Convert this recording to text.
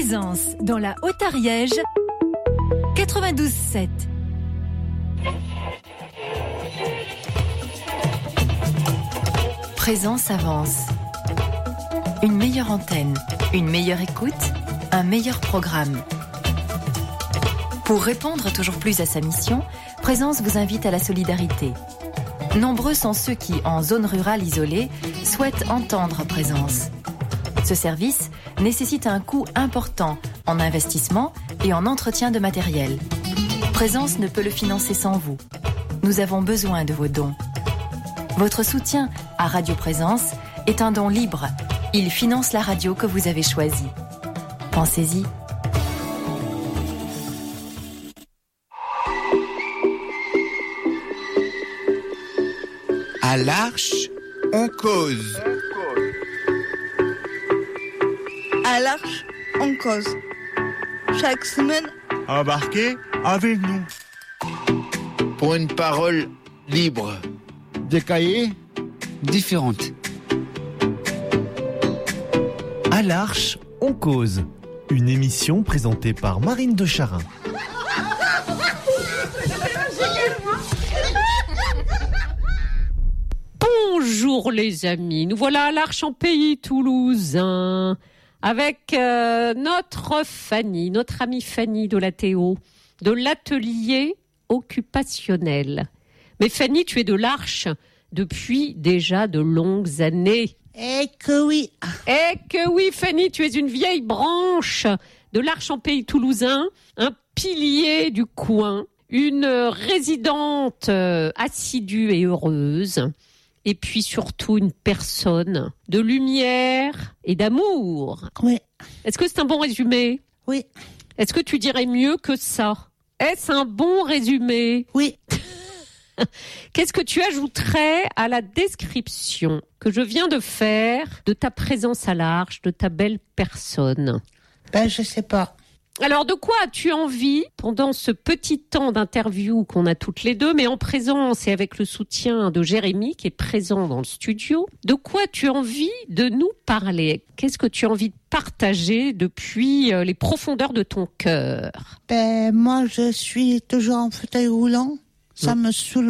Présence dans la Haute-Ariège, 92.7. Présence avance. Une meilleure antenne, une meilleure écoute, un meilleur programme. Pour répondre toujours plus à sa mission, Présence vous invite à la solidarité. Nombreux sont ceux qui, en zone rurale isolée, souhaitent entendre Présence. Ce service nécessite un coût important en investissement et en entretien de matériel. Présence ne peut le financer sans vous. Nous avons besoin de vos dons. Votre soutien à Radio Présence est un don libre. Il finance la radio que vous avez choisie. Pensez-y. À l'Arche, on cause. À l'Arche, on cause. Chaque semaine, embarquez avec nous. Pour une parole libre. Des cahiers différentes. À l'Arche, on cause. Une émission présentée par Marine de Charin. Bonjour les amis, nous voilà à l'Arche en pays toulousain avec notre Fanny, notre amie Fanny de la Théo, de l'atelier occupationnel. Mais Fanny, tu es de l'Arche depuis déjà de longues années. Eh que oui, Fanny, tu es une vieille branche de l'Arche en pays toulousain, un pilier du coin, une résidente assidue et heureuse. Et puis surtout une personne de lumière et d'amour. Oui. Est-ce que c'est un bon résumé ? Oui. Est-ce que tu dirais mieux que ça ? Est-ce un bon résumé ? Oui. Qu'est-ce que tu ajouterais à la description que je viens de faire de ta présence à l'Arche, de ta belle personne ? Je sais pas. Alors, de quoi as-tu envie pendant ce petit temps d'interview qu'on a toutes les deux, mais en présence et avec le soutien de Jérémy qui est présent dans le studio, de quoi as-tu envie de nous parler ? Qu'est-ce que tu as envie de partager depuis les profondeurs de ton cœur ? Moi, je suis toujours en fauteuil roulant. Ça me saoule